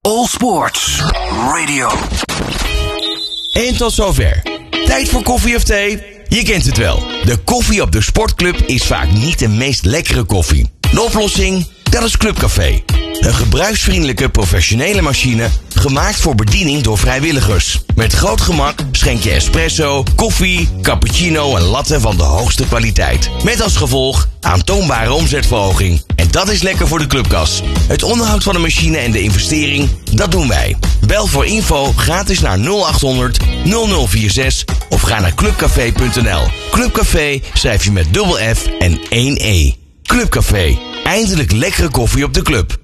All Sports Radio. En tot zover. Tijd voor koffie of thee? Je kent het wel. De koffie op de sportclub is vaak niet de meest lekkere koffie. De oplossing? Dat is Clubcafé. Een gebruiksvriendelijke professionele machine gemaakt voor bediening door vrijwilligers. Met groot gemak schenk je espresso, koffie, cappuccino en latte van de hoogste kwaliteit. Met als gevolg aantoonbare omzetverhoging. En dat is lekker voor de clubkas. Het onderhoud van de machine en de investering, dat doen wij. Bel voor info gratis naar 0800 0046 of ga naar clubcafé.nl. Clubcafé schrijf je met dubbel F en 1 E. Clubcafé. Eindelijk lekkere koffie op de club.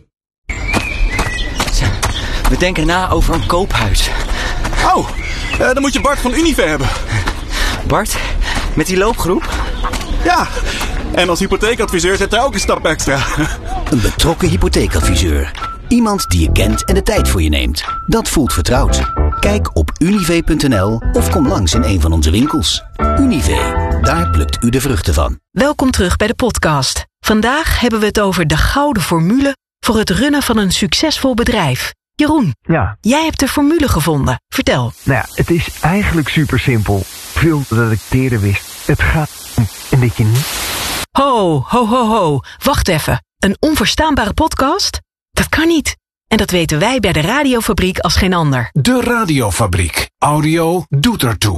We denken na over een koophuis. Oh, dan moet je Bart van Unive hebben. Bart, met die loopgroep? Ja, en als hypotheekadviseur zet hij ook een stap extra. Een betrokken hypotheekadviseur. Iemand die je kent en de tijd voor je neemt. Dat voelt vertrouwd. Kijk op unive.nl of kom langs in een van onze winkels. Unive, daar plukt u de vruchten van. Welkom terug bij de podcast. Vandaag hebben we het over de gouden formule voor het runnen van een succesvol bedrijf. Jeroen, ja. Jij hebt de formule gevonden. Vertel. Nou ja, het is eigenlijk super simpel. Veel dat ik eerder wist. Het gaat om een beetje niet. Ho, ho, ho, ho. Wacht even. Een onverstaanbare podcast? Dat kan niet. En dat weten wij bij de Radiofabriek als geen ander. De Radiofabriek. Audio doet ertoe.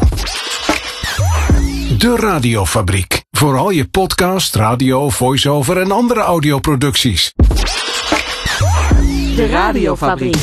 De Radiofabriek. Voor al je podcast, radio, voice-over en andere audioproducties. De Radiofabriek.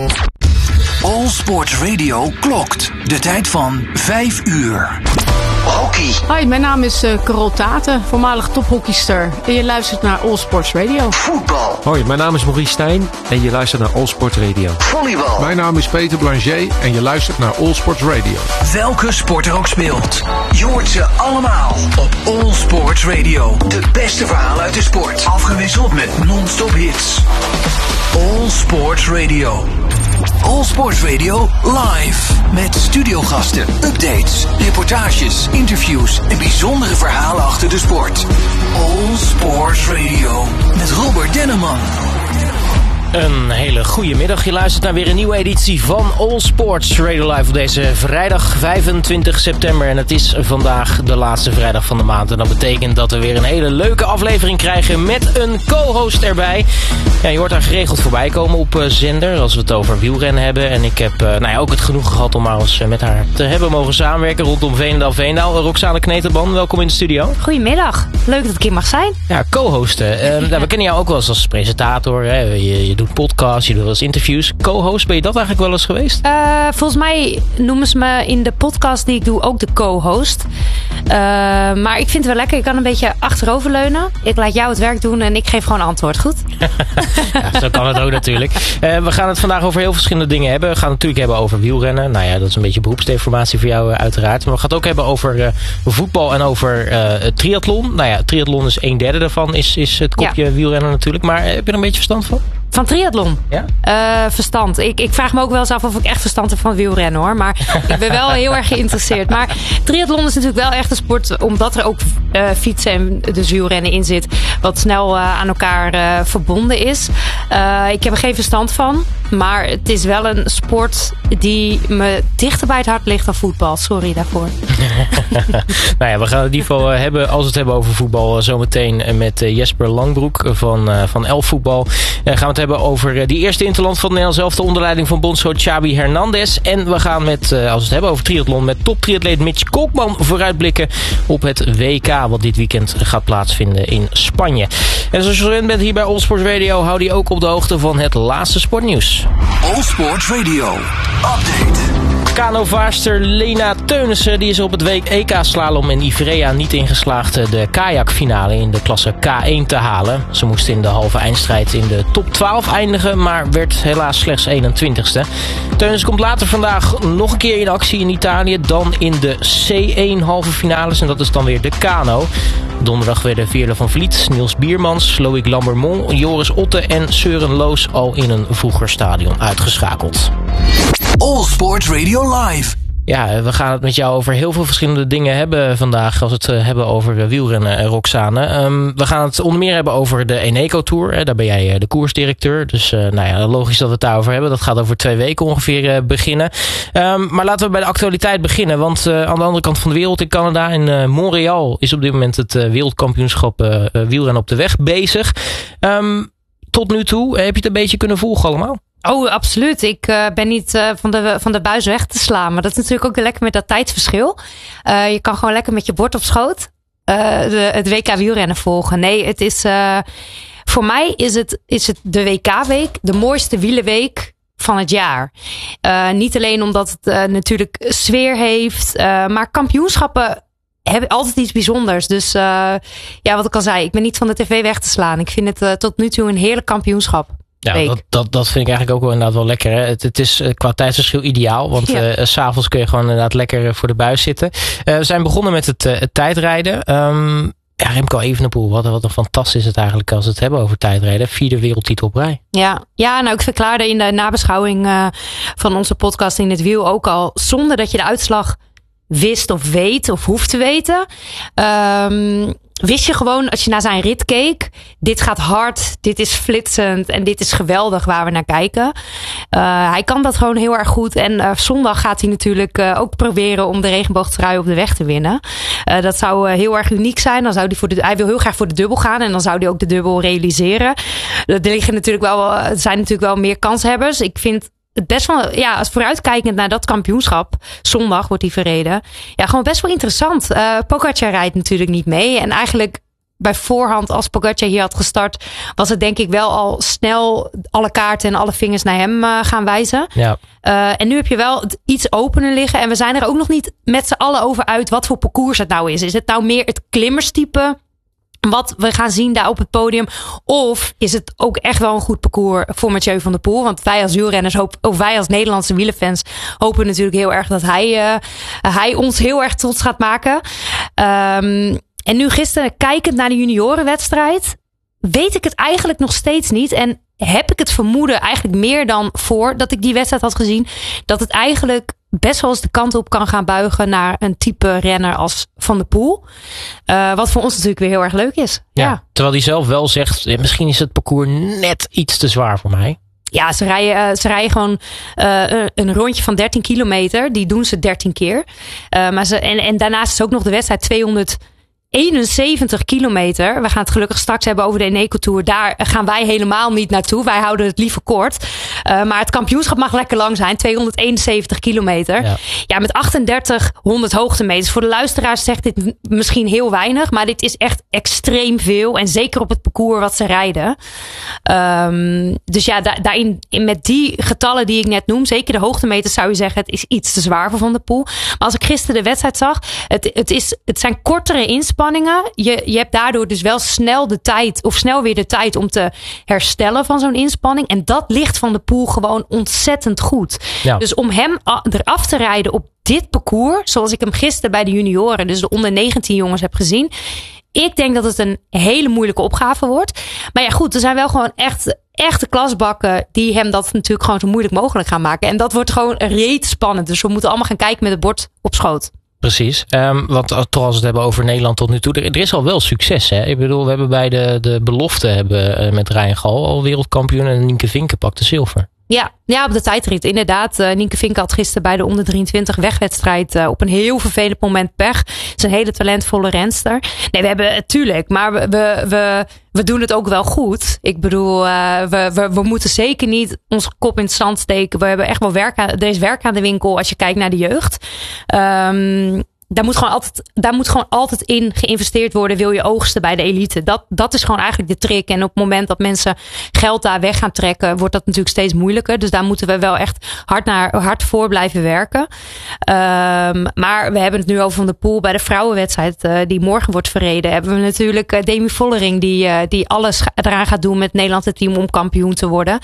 All Sports Radio klokt. De tijd van 5 uur. Hockey. Hoi, mijn naam is Carol Taten, voormalig tophockeyster. En je luistert naar All Sports Radio. Voetbal. Hoi, mijn naam is Maurice Stijn en je luistert naar All Sports Radio. Volleybal. Mijn naam is Peter Blanchet en je luistert naar All Sports Radio. Welke sport er ook speelt. Je hoort ze allemaal op All Sports Radio. De beste verhalen uit de sport. Afgewisseld met non-stop hits. All Sports Radio. All Sports Radio live. Met studiogasten, updates, reportages, interviews en bijzondere verhalen achter de sport. All Sports Radio. Met Robert Denneman. Een hele goede middag. Je luistert naar weer een nieuwe editie van All Sports Radio Live op deze vrijdag 25 september. En het is vandaag de laatste vrijdag van de maand. En dat betekent dat we weer een hele leuke aflevering krijgen met een co-host erbij. Ja, je hoort daar geregeld voorbij komen op zender als we het over wielrennen hebben. En ik heb ook het genoegen gehad om maar eens met haar te hebben mogen samenwerken rondom Veenendaal. Roxane Kneteman, welkom in de studio. Goedemiddag. Leuk dat ik hier mag zijn. Ja, co-hosten. We kennen jou ook wel eens als presentator. Hè. Je doet podcasts, je doet wel eens interviews. Co-host, ben je dat eigenlijk wel eens geweest? Volgens mij noemen ze me in de podcast die ik doe ook de co-host. Maar ik vind het wel lekker. Ik kan een beetje achteroverleunen. Ik laat jou het werk doen en ik geef gewoon antwoord. Goed? Ja, zo kan het ook natuurlijk. We gaan het vandaag over heel verschillende dingen hebben. We gaan het natuurlijk hebben over wielrennen. Nou ja, dat is een beetje beroepsdeformatie voor jou uiteraard. Maar we gaan het ook hebben over voetbal en over triathlon. Nou ja, triathlon is 1/3 daarvan. Is het kopje wielrennen natuurlijk. Maar heb je er een beetje verstand van? Van triathlon? Ja? Verstand. Ik vraag me ook wel eens af of ik echt verstand heb van wielrennen hoor. Maar ik ben wel heel erg geïnteresseerd. Maar triathlon is natuurlijk wel echt een sport. Omdat er ook fietsen en dus wielrennen in zit. Wat snel aan elkaar verbonden is. Ik heb er geen verstand van. Maar het is wel een sport die me dichter bij het hart ligt dan voetbal. Sorry daarvoor. Nou ja, we gaan het in ieder geval hebben, als we het hebben over voetbal, zometeen met Jesper Langbroek van Elf Voetbal. Gaan we het hebben over die eerste interland van Nederland zelf, de onder leiding van bondscoach Xabi Hernandez. En we gaan met, als we het hebben over triathlon, met toptriatleet Mitch Kolkman vooruitblikken op het WK, wat dit weekend gaat plaatsvinden in Spanje. En zoals je gewend bent hier bij All Sports Radio, hou die ook op de hoogte van het laatste sportnieuws. All Sports Radio Update. Kanovaarster Lena Teunissen die is op het EK-slalom in Ivrea niet ingeslaagd de kajakfinale in de klasse K1 te halen. Ze moest in de halve eindstrijd in de top 12 eindigen, maar werd helaas slechts 21ste. Teunissen komt later vandaag nog een keer in actie in Italië, dan in de C1 halve finales en dat is dan weer de kano. Donderdag werden Veerle van Vliet, Niels Biermans, Loïc Lambermont, Joris Otte en Søren Loos al in een vroeger stadion uitgeschakeld. All Sports Radio Live. Ja, we gaan het met jou over heel veel verschillende dingen hebben vandaag. Als we het hebben over wielrennen, Roxane. We gaan het onder meer hebben over de Eneco Tour. Daar ben jij de koersdirecteur. Dus logisch dat we het daarover hebben. Dat gaat over 2 weken ongeveer beginnen. Maar laten we bij de actualiteit beginnen. Want aan de andere kant van de wereld in Canada, in Montreal, is op dit moment het wereldkampioenschap wielrennen op de weg bezig. Tot nu toe, heb je het een beetje kunnen volgen allemaal? Oh, absoluut. Ik ben niet van de buis weg te slaan. Maar dat is natuurlijk ook lekker met dat tijdsverschil. Je kan gewoon lekker met je bord op schoot het WK wielrennen volgen. Nee, het is voor mij is het de WK-week de mooiste wielerweek van het jaar. Niet alleen omdat het natuurlijk sfeer heeft, maar kampioenschappen hebben altijd iets bijzonders. Dus wat ik al zei, ik ben niet van de tv weg te slaan. Ik vind het tot nu toe een heerlijk kampioenschap. Ja, dat vind ik eigenlijk ook wel inderdaad wel lekker. Hè? Het is qua tijdsverschil ideaal. Want 's avonds kun je gewoon inderdaad lekker voor de buis zitten. We zijn begonnen met het tijdrijden. Remco Evenepoel, wat een fantastisch is het eigenlijk als we het hebben over tijdrijden. 4e wereldtitel op rij. Ja, nou ik verklaarde in de nabeschouwing van onze podcast In het Wiel ook al, zonder dat je de uitslag wist of weet of hoeft te weten. Wist je gewoon, als je naar zijn rit keek, dit gaat hard, dit is flitsend en dit is geweldig waar we naar kijken. Hij kan dat gewoon heel erg goed. En zondag gaat hij natuurlijk ook proberen om de regenboogtrui op de weg te winnen. Dat zou heel erg uniek zijn. Dan zou hij wil heel graag voor de dubbel gaan en dan zou hij ook de dubbel realiseren. Er zijn natuurlijk wel meer kanshebbers. Ik vind het best wel, als vooruitkijkend naar dat kampioenschap, zondag wordt hij verreden. Ja, gewoon best wel interessant. Pogacar rijdt natuurlijk niet mee. En eigenlijk bij voorhand, als Pogacar hier had gestart, was het denk ik wel al snel alle kaarten en alle vingers naar hem gaan wijzen. Ja. En nu heb je wel het iets opener liggen. En we zijn er ook nog niet met z'n allen over uit wat voor parcours het nou is. Is het nou meer het klimmerstype wat we gaan zien daar op het podium? Of is het ook echt wel een goed parcours voor Mathieu van der Poel? Want wij als wielrenners wij als Nederlandse wielerfans hopen natuurlijk heel erg dat hij ons heel erg trots gaat maken. En nu gisteren, kijkend naar de juniorenwedstrijd, weet ik het eigenlijk nog steeds niet. En heb ik het vermoeden eigenlijk meer dan voordat ik die wedstrijd had gezien, dat het eigenlijk best wel eens de kant op kan gaan buigen naar een type renner als Van der Poel. Wat voor ons natuurlijk weer heel erg leuk is. Ja. Terwijl hij zelf wel zegt, misschien is het parcours net iets te zwaar voor mij. Ja, ze rijden gewoon een rondje van 13 kilometer. Die doen ze 13 keer. En daarnaast is ook nog de wedstrijd 271 kilometer. We gaan het gelukkig straks hebben over de Eneco Tour. Daar gaan wij helemaal niet naartoe. Wij houden het liever kort. Maar het kampioenschap mag lekker lang zijn. 271 kilometer. Ja, met 3800 hoogtemeters. Voor de luisteraars zegt dit misschien heel weinig. Maar dit is echt extreem veel. En zeker op het parcours wat ze rijden. Dus ja, daarin met die getallen die ik net noem. Zeker de hoogtemeters zou je zeggen. Het is iets te zwaar voor Van der Poel. Maar als ik gisteren de wedstrijd zag. Het zijn kortere inspanningen. Je hebt daardoor dus wel snel weer de tijd om te herstellen van zo'n inspanning. En dat ligt Van der Poel gewoon ontzettend goed. Ja. Dus om hem eraf te rijden op dit parcours, zoals ik hem gisteren bij de junioren, dus de onder 19 jongens heb gezien. Ik denk dat het een hele moeilijke opgave wordt. Maar ja goed, er zijn wel gewoon echte klasbakken die hem dat natuurlijk gewoon zo moeilijk mogelijk gaan maken. En dat wordt gewoon reet spannend. Dus we moeten allemaal gaan kijken met het bord op schoot. Precies, want toch als we het hebben over Nederland tot nu toe, er is al wel succes. Hè? Ik bedoel, we hebben bij de belofte met Ryan Gal al wereldkampioen en Nienke Vinken pakte zilver. Ja, op de tijdrit inderdaad. Nienke Vinken had gisteren bij de onder 23 wegwedstrijd op een heel vervelend moment pech. Ze is een hele talentvolle renster. Nee, we hebben het tuurlijk, maar we doen het ook wel goed. Ik bedoel, we moeten zeker niet onze kop in het zand steken. We hebben echt wel er is werk aan de winkel als je kijkt naar de jeugd. Daar moet gewoon altijd in geïnvesteerd worden, wil je oogsten bij de elite. Dat is gewoon eigenlijk de trick. En op het moment dat mensen geld daar weg gaan trekken, wordt dat natuurlijk steeds moeilijker. Dus daar moeten we wel echt hard voor blijven werken. Maar we hebben het nu over Van der Poel bij de vrouwenwedstrijd die morgen wordt verreden. Hebben we natuurlijk Demi Vollering die alles eraan gaat doen met Nederland het team om kampioen te worden.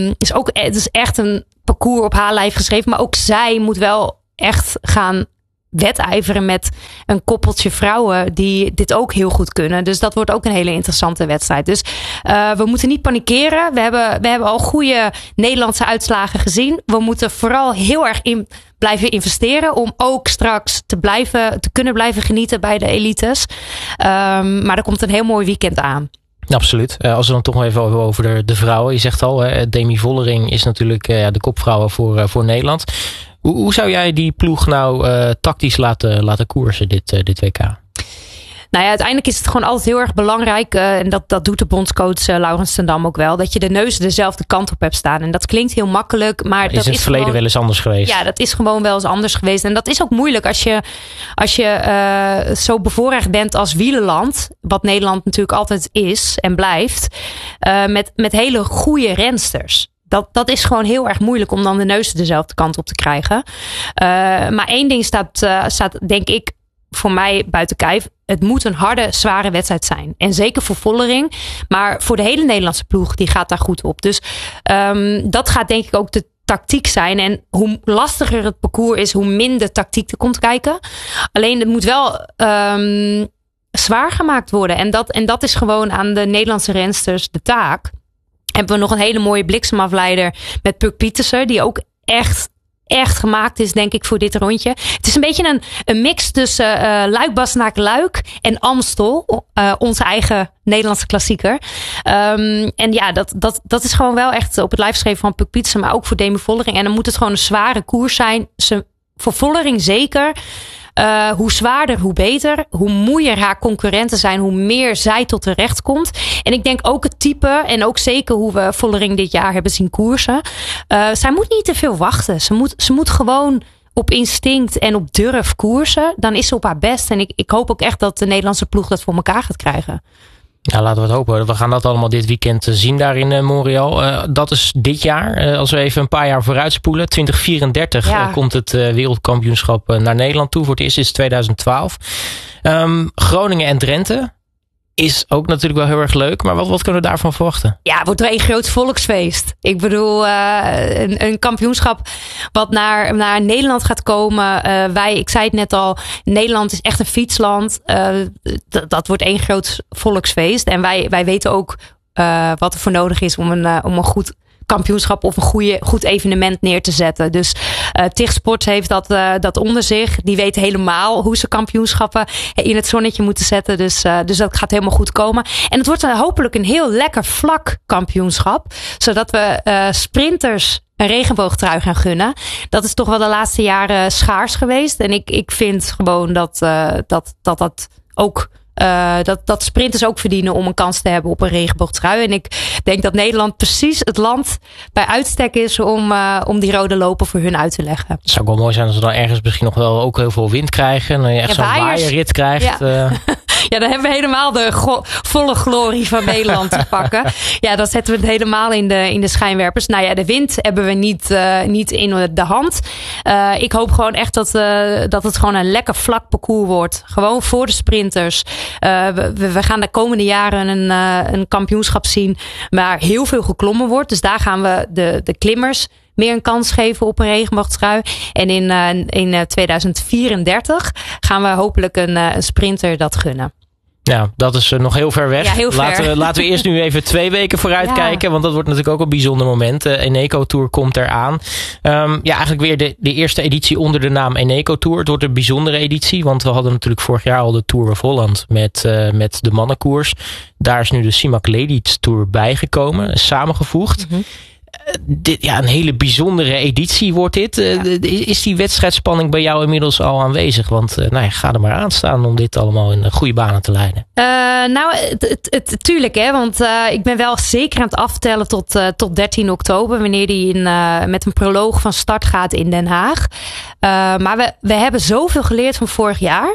Het is echt een parcours op haar lijf geschreven. Maar ook zij moet wel echt gaan wedijveren met een koppeltje vrouwen die dit ook heel goed kunnen. Dus dat wordt ook een hele interessante wedstrijd. Dus we moeten niet panikeren. We hebben al goede Nederlandse uitslagen gezien. We moeten vooral heel erg blijven investeren om ook straks te kunnen blijven genieten bij de elites. Maar er komt een heel mooi weekend aan. Absoluut. Als we dan toch nog even over de vrouwen. Je zegt al, Demi Vollering is natuurlijk de kopvrouwen voor Nederland. Hoe zou jij die ploeg nou tactisch laten koersen dit WK? Nou ja, uiteindelijk is het gewoon altijd heel erg belangrijk. En dat doet de bondscoach Laurens ten Dam ook wel. Dat je de neus dezelfde kant op hebt staan. En dat klinkt heel makkelijk. Maar dat is in het verleden wel eens anders geweest? Ja, dat is gewoon wel eens anders geweest. En dat is ook moeilijk als je zo bevoorrecht bent als wielerland. Wat Nederland natuurlijk altijd is en blijft. Met hele goede rensters. Dat is gewoon heel erg moeilijk om dan de neus dezelfde kant op te krijgen. Maar één ding staat denk ik voor mij buiten kijf. Het moet een harde, zware wedstrijd zijn. En zeker voor Vollering. Maar voor de hele Nederlandse ploeg, die gaat daar goed op. Dus dat gaat denk ik ook de tactiek zijn. En hoe lastiger het parcours is, hoe minder tactiek er komt kijken. Alleen het moet wel zwaar gemaakt worden. En dat is gewoon aan de Nederlandse rensters de taak. Hebben we nog een hele mooie bliksemafleider met Puk Pietersen. Die ook echt gemaakt is, denk ik, voor dit rondje. Het is een beetje een mix tussen Luik-Bastenaken-Luik en Amstel. Onze eigen Nederlandse klassieker. En ja, dat is gewoon wel echt op het lijf geschreven van Puk Pietersen. Maar ook voor Demi Vollering. En dan moet het gewoon een zware koers zijn. Voor Vollering zeker. Hoe zwaarder, hoe beter. Hoe moeier haar concurrenten zijn, hoe meer zij tot de recht komt. En ik denk ook het type en ook zeker hoe we Vollering dit jaar hebben zien koersen. Zij moet niet te veel wachten. Ze moet gewoon op instinct en op durf koersen. Dan is ze op haar best. En ik hoop ook echt dat de Nederlandse ploeg dat voor elkaar gaat krijgen. Ja, laten we het hopen. We gaan dat allemaal dit weekend zien daar in Montreal. Dat is dit jaar. Als we even een paar jaar vooruit spoelen. 2034 komt het wereldkampioenschap naar Nederland toe. Voor het eerst is 2012. Groningen en Drenthe is ook natuurlijk wel heel erg leuk. Maar wat kunnen we daarvan verwachten? Ja, het wordt er een groot volksfeest. Ik bedoel, een kampioenschap wat naar Nederland gaat komen. Ik zei het net al, Nederland is echt een fietsland. Dat wordt één groot volksfeest. En wij weten ook wat er voor nodig is om een goed kampioenschap of een goed evenement neer te zetten. Dus TIG Sports heeft dat onder zich. Die weten helemaal hoe ze kampioenschappen in het zonnetje moeten zetten. Dus dat gaat helemaal goed komen. En het wordt hopelijk een heel lekker vlak kampioenschap. Zodat we sprinters een regenboogtrui gaan gunnen. Dat is toch wel de laatste jaren schaars geweest. En ik vind gewoon dat ook dat sprinters ook verdienen om een kans te hebben op een regenboogtrui. En ik denk dat Nederland precies het land bij uitstek is om die rode loper voor hun uit te leggen. Het zou ook wel mooi zijn als we dan ergens misschien nog wel ook heel veel wind krijgen. En dan je echt zo'n waaierrit krijgt. Ja. Ja, dan hebben we helemaal de volle glorie van Nederland te pakken. Ja, dan zetten we het helemaal in de schijnwerpers. Nou ja, de wind hebben we niet in de hand. Ik hoop gewoon echt dat het gewoon een lekker vlak parcours wordt. Gewoon voor de sprinters. We gaan de komende jaren een kampioenschap zien waar heel veel geklommen wordt. Dus daar gaan we de klimmers meer een kans geven op een regenboogtrui. En in 2034 gaan we hopelijk een sprinter dat gunnen. Ja, dat is nog heel ver weg. Ja, heel ver. Laten we eerst nu even 2 weken vooruit kijken. Want dat wordt natuurlijk ook een bijzonder moment. Eneco Tour komt eraan. Eigenlijk weer de eerste editie onder de naam Eneco Tour. Het wordt een bijzondere editie. Want we hadden natuurlijk vorig jaar al de Tour of Holland met de mannenkoers. Daar is nu de Simac Ladies Tour bijgekomen. Samengevoegd. Mm-hmm. Een hele bijzondere editie wordt dit. Is die wedstrijdspanning bij jou inmiddels al aanwezig? Want ga er maar aan staan om dit allemaal in goede banen te leiden. Tuurlijk, hè. Want ik ben wel zeker aan het aftellen tot 13 oktober. Wanneer die met een proloog van start gaat in Den Haag. Maar we hebben zoveel geleerd van vorig jaar.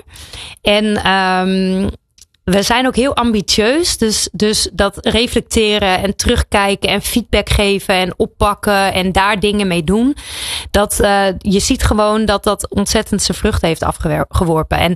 En we zijn ook heel ambitieus. Dus dat reflecteren en terugkijken en feedback geven en oppakken en daar dingen mee doen. Je ziet gewoon dat ontzettend zijn vruchten heeft afgeworpen. En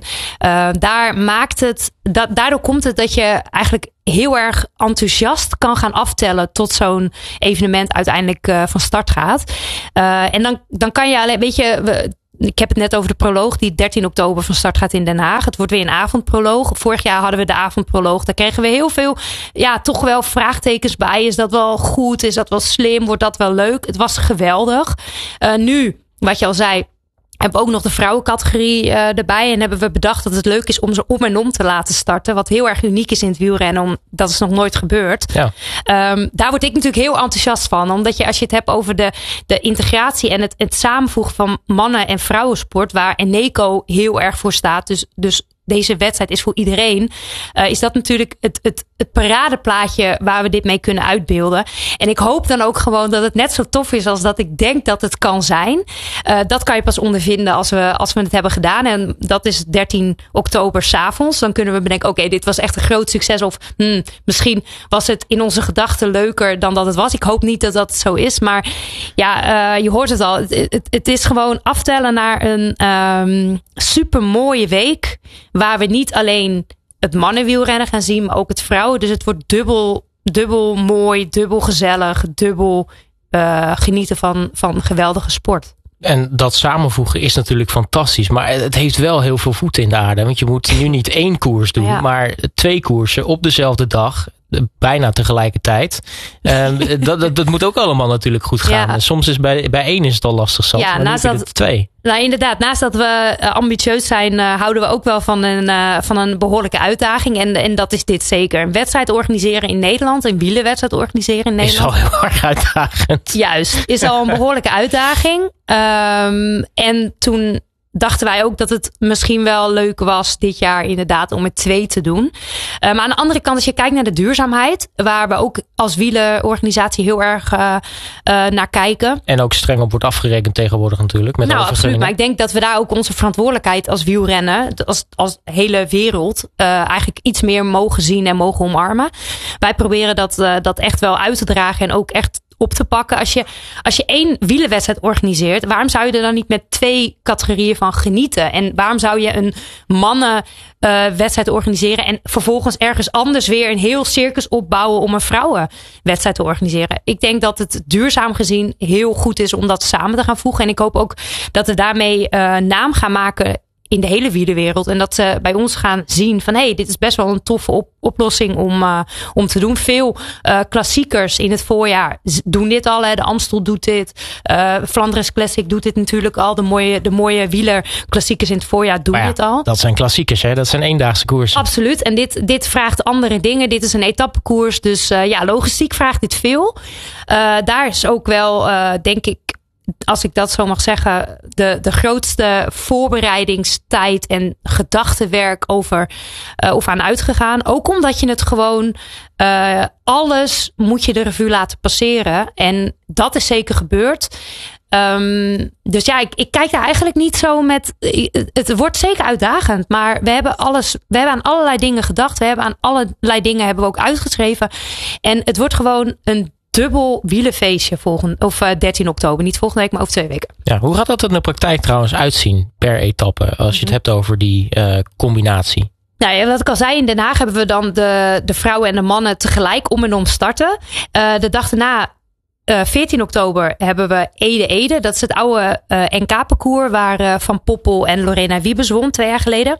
daardoor komt het dat je eigenlijk heel erg enthousiast kan gaan aftellen tot zo'n evenement uiteindelijk van start gaat. En dan kan je alleen, weet je, Ik heb het net over de proloog die 13 oktober van start gaat in Den Haag. Het wordt weer een avondproloog. Vorig jaar hadden we de avondproloog. Daar kregen we heel veel, toch wel vraagtekens bij. Is dat wel goed? Is dat wel slim? Wordt dat wel leuk? Het was geweldig. Nu, wat je al zei, hebben we ook nog de vrouwencategorie erbij. En hebben we bedacht dat het leuk is om ze om en om te laten starten. Wat heel erg uniek is in het wielrennen. Dat is nog nooit gebeurd. Ja. Daar word ik natuurlijk heel enthousiast van. Omdat als je het hebt over de integratie en het samenvoegen van mannen- en vrouwensport. Waar Eneco heel erg voor staat. Dus deze wedstrijd is voor iedereen. Is dat natuurlijk het paradeplaatje waar we dit mee kunnen uitbeelden. En ik hoop dan ook gewoon dat het net zo tof is als dat ik denk dat het kan zijn. Dat kan je pas ondervinden als we het hebben gedaan. En dat is 13 oktober 's avonds. Dan kunnen we bedenken, oké, dit was echt een groot succes. Of misschien was het in onze gedachten leuker dan dat het was. Ik hoop niet dat dat zo is. Maar je hoort het al. Het is gewoon aftellen naar een super mooie week. Waar we niet alleen het mannenwielrennen gaan zien, maar ook het vrouwen. Dus het wordt dubbel mooi, dubbel gezellig, dubbel genieten van geweldige sport. En dat samenvoegen is natuurlijk fantastisch. Maar het heeft wel heel veel voeten in de aarde. Want je moet nu niet 1 koers doen, maar 2 koersen op dezelfde dag. Bijna tegelijkertijd. Dat moet ook allemaal natuurlijk goed gaan. Ja. Soms is bij 1 is het al lastig zat. Ja, naast dat 2. Nou, inderdaad. Naast dat we ambitieus zijn, houden we ook wel van een behoorlijke uitdaging. En dat is dit zeker. Een wedstrijd organiseren in Nederland, een wielerwedstrijd organiseren in Nederland. Is al heel erg uitdagend. Juist, is al een behoorlijke uitdaging. En toen dachten wij ook dat het misschien wel leuk was dit jaar inderdaad om het 2 te doen. Maar aan de andere kant, als je kijkt naar de duurzaamheid, waar we ook als wielerorganisatie heel erg naar kijken. En ook streng op wordt afgerekend tegenwoordig natuurlijk. Met absoluut. Maar ik denk dat we daar ook onze verantwoordelijkheid als wielrennen, als hele wereld, eigenlijk iets meer mogen zien en mogen omarmen. Wij proberen dat echt wel uit te dragen en ook echt op te pakken. Als je 1 wielerwedstrijd organiseert, waarom zou je er dan niet met 2 categorieën van genieten? En waarom zou je een mannenwedstrijd organiseren en vervolgens ergens anders weer een heel circus opbouwen om een vrouwenwedstrijd te organiseren? Ik denk dat het duurzaam gezien heel goed is om dat samen te gaan voegen. En ik hoop ook dat we daarmee naam gaan maken in de hele wielerwereld. En dat ze bij ons gaan zien van dit is best wel een toffe oplossing om te doen. Veel klassiekers in het voorjaar doen dit al. Hè. De Amstel doet dit. Flandres Classic doet dit natuurlijk al. De mooie wielerklassiekers in het voorjaar doen dit al. Dat zijn klassiekers, hè? Dat zijn eendaagse koersen. Absoluut. En dit vraagt andere dingen. Dit is een etappekoers. Dus logistiek vraagt dit veel. Daar is ook wel, denk ik, als ik dat zo mag zeggen, de grootste voorbereidingstijd en gedachtenwerk over of aan uitgegaan. Ook omdat je het gewoon alles moet je de revue laten passeren. En dat is zeker gebeurd. Dus ik kijk daar eigenlijk niet zo met. Het wordt zeker uitdagend, maar we hebben aan allerlei dingen gedacht. We hebben aan allerlei dingen ook uitgeschreven. En het wordt gewoon een dubbel wielenfeestje 13 oktober. Niet volgende week, maar over 2 weken. Ja, hoe gaat dat in de praktijk trouwens uitzien per etappe? Als je het hebt over die combinatie. Nou ja, wat ik al zei, in Den Haag hebben we dan de vrouwen en de mannen tegelijk om en om starten. De dag daarna, 14 oktober, hebben we Ede. Dat is het oude NK-parcours waar Van Poppel en Lorena Wiebes won 2 jaar geleden.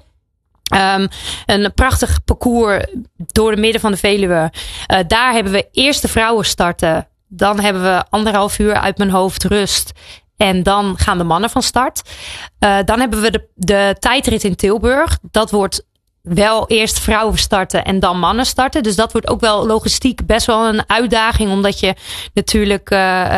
Een prachtig parcours door het midden van de Veluwe. Daar hebben we eerst de vrouwen starten. Dan hebben we 1,5 uur uit mijn hoofd rust. En dan gaan de mannen van start. Dan hebben we de tijdrit in Tilburg. Dat wordt wel eerst vrouwen starten en dan mannen starten. Dus dat wordt ook wel logistiek best wel een uitdaging. Omdat je natuurlijk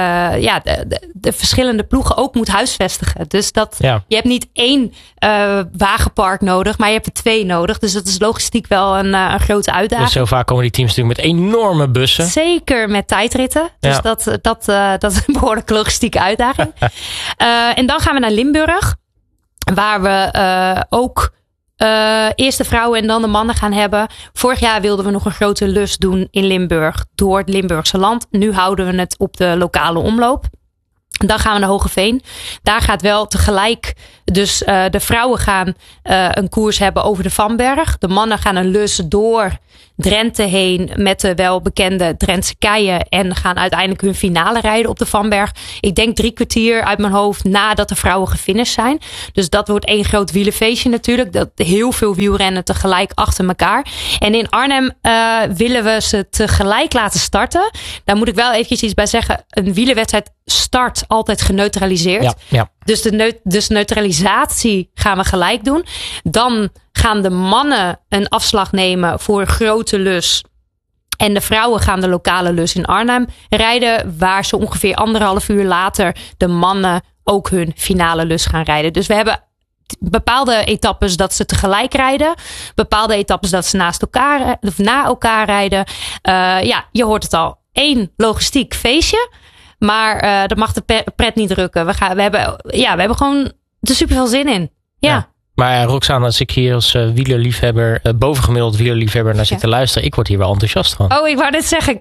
de verschillende ploegen ook moet huisvestigen. Dus je hebt niet 1 wagenpark nodig, maar je hebt er 2 nodig. Dus dat is logistiek wel een grote uitdaging. Dus zo vaak komen die teams natuurlijk met enorme bussen. Zeker met tijdritten. Dus dat is een behoorlijke logistieke uitdaging. En dan gaan we naar Limburg. Waar we ook eerst de vrouwen en dan de mannen gaan hebben. Vorig jaar wilden we nog een grote lus doen in Limburg door het Limburgse land. Nu houden we het op de lokale omloop. Dan gaan we naar Hogeveen. Daar gaat wel tegelijk. Dus de vrouwen gaan een koers hebben over de Vanberg. De mannen gaan een lus door Drenthe heen met de welbekende Drentse keien. En gaan uiteindelijk hun finale rijden op de Vanberg. Ik denk 3 kwartier uit mijn hoofd nadat de vrouwen gefinished zijn. Dus dat wordt 1 groot wielerfeestje natuurlijk. Dat heel veel wielrennen tegelijk achter elkaar. En in Arnhem willen we ze tegelijk laten starten. Daar moet ik wel eventjes iets bij zeggen. Een wielerwedstrijd start altijd geneutraliseerd. Ja. Dus neutralisatie gaan we gelijk doen. Dan gaan de mannen een afslag nemen voor een grote lus. En de vrouwen gaan de lokale lus in Arnhem rijden. Waar ze ongeveer 1,5 uur later de mannen ook hun finale lus gaan rijden. Dus we hebben bepaalde etappes dat ze tegelijk rijden. Bepaalde etappes dat ze naast elkaar of na elkaar rijden. Je hoort het al. 1 logistiek feestje. Maar dat mag de pret niet drukken. We hebben gewoon er super veel zin in. Ja. Maar Roxanne, als ik hier als wielerliefhebber, bovengemiddeld wielerliefhebber naar zit te luisteren, ik word hier wel enthousiast van. Oh, ik wou net zeggen.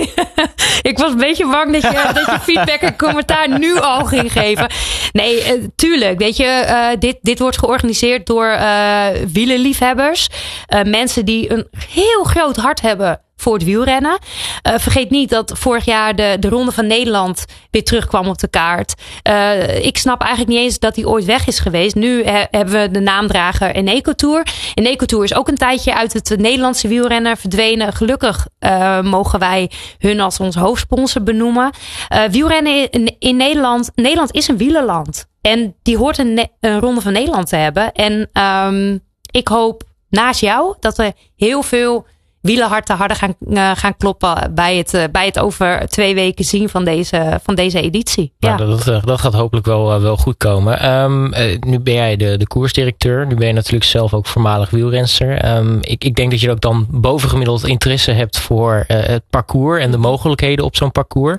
Ik was een beetje bang dat je feedback en commentaar nu al ging geven. Nee, tuurlijk. Weet je, dit wordt georganiseerd door wielerliefhebbers. Mensen die een heel groot hart hebben voor het wielrennen. Vergeet niet dat vorig jaar de Ronde van Nederland weer terugkwam op de kaart. Ik snap eigenlijk niet eens dat die ooit weg is geweest. Nu hebben we de naamdrager Eneco Tour. Eneco Tour is ook een tijdje uit het Nederlandse wielrennen verdwenen. Gelukkig mogen wij hun als ons hoofdsponsor benoemen. Wielrennen in Nederland. Nederland is een wielerland. En die hoort een Ronde van Nederland te hebben. En ik hoop naast jou dat er heel veel wielerharten harder gaan kloppen bij het over 2 weken zien van deze editie. Ja. Nou, dat gaat hopelijk wel goed komen. Nu ben jij de koersdirecteur. Nu ben je natuurlijk zelf ook voormalig wielrenster. Ik denk dat je ook dan bovengemiddeld interesse hebt voor het parcours en de mogelijkheden op zo'n parcours.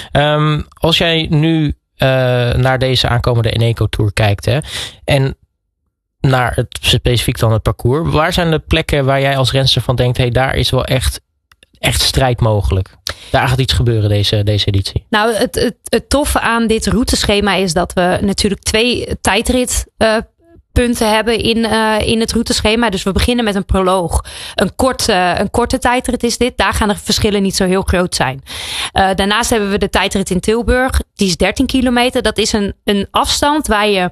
Als jij nu naar deze aankomende Eneco Tour kijkt, hè, en naar specifiek dan het parcours. Waar zijn de plekken waar jij als renster van denkt, hey, daar is wel echt strijd mogelijk? Daar gaat iets gebeuren deze editie. Nou, het toffe aan dit routeschema is dat we natuurlijk 2 tijdritpunten hebben in het routeschema. Dus we beginnen met een proloog. Een korte tijdrit is dit. Daar gaan de verschillen niet zo heel groot zijn. Daarnaast hebben we de tijdrit in Tilburg. Die is 13 kilometer. Dat is een afstand waar je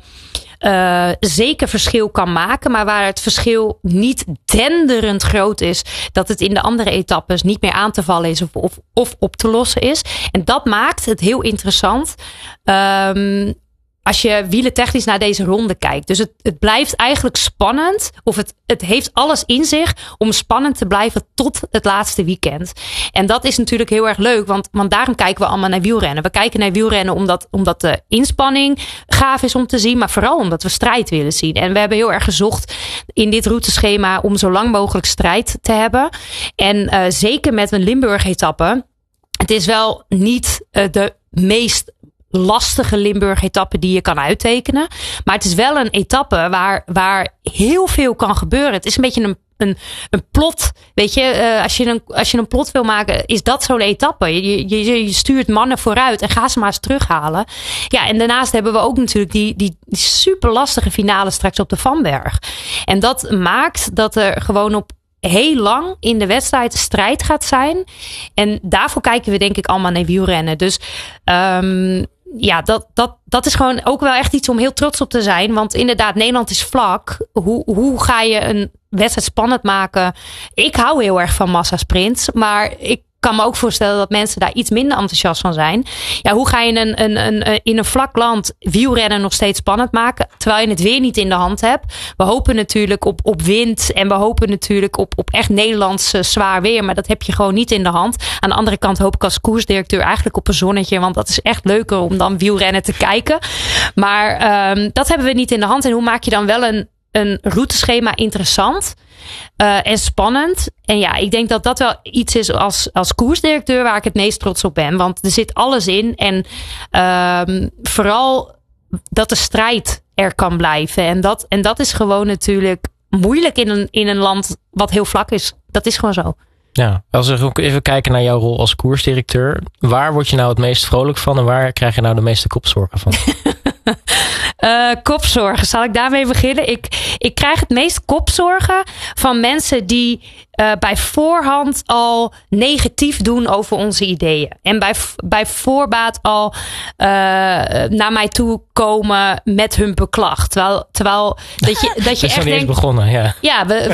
zeker verschil kan maken, maar waar het verschil niet denderend groot is, dat het in de andere etappes niet meer aan te vallen is of op te lossen is. En dat maakt het heel interessant als je wielentechnisch naar deze ronde kijkt. Dus het blijft eigenlijk spannend, of het heeft alles in zich om spannend te blijven tot het laatste weekend. En dat is natuurlijk heel erg leuk, want daarom kijken we allemaal naar wielrennen. We kijken naar wielrennen omdat de inspanning gaaf is om te zien, maar vooral omdat we strijd willen zien. En we hebben heel erg gezocht in dit routeschema om zo lang mogelijk strijd te hebben. En zeker met een Limburg-etappe. Het is wel niet de meest lastige Limburg-etappe die je kan uittekenen. Maar het is wel een etappe waar heel veel kan gebeuren. Het is een beetje een plot. Weet je, als je een plot wil maken, is dat zo'n etappe. Je stuurt mannen vooruit en ga ze maar eens terughalen. Ja, en daarnaast hebben we ook natuurlijk die super lastige finale straks op de Vanberg. En dat maakt dat er gewoon op heel lang in de wedstrijd strijd gaat zijn. En daarvoor kijken we denk ik allemaal naar wielrennen. Dus dat is gewoon ook wel echt iets om heel trots op te zijn. Want inderdaad, Nederland is vlak. Hoe ga je een wedstrijd spannend maken? Ik hou heel erg van massasprints. Maar ik kan me ook voorstellen dat mensen daar iets minder enthousiast van zijn. Ja, hoe ga je in een vlak land wielrennen nog steeds spannend maken, terwijl je het weer niet in de hand hebt? We hopen natuurlijk op wind en we hopen natuurlijk op echt Nederlands zwaar weer, maar dat heb je gewoon niet in de hand. Aan de andere kant hoop ik als koersdirecteur eigenlijk op een zonnetje, want dat is echt leuker om dan wielrennen te kijken. Maar dat hebben we niet in de hand. En hoe maak je dan wel een routeschema interessant en spannend? En ja, ik denk dat dat wel iets is als koersdirecteur waar ik het meest trots op ben. Want er zit alles in. En vooral dat de strijd er kan blijven. En dat is gewoon natuurlijk moeilijk in een land wat heel vlak is. Dat is gewoon zo. Ja, als we even kijken naar jouw rol als koersdirecteur. Waar word je nou het meest vrolijk van en waar krijg je nou de meeste kopzorgen van? Kopzorgen. Zal ik daarmee beginnen? Ik krijg het meest kopzorgen van mensen die bij voorhand al negatief doen over onze ideeën. En bij voorbaat al naar mij toe komen met hun beklag. Terwijl dat je echt denkt... begonnen, ja. Ja,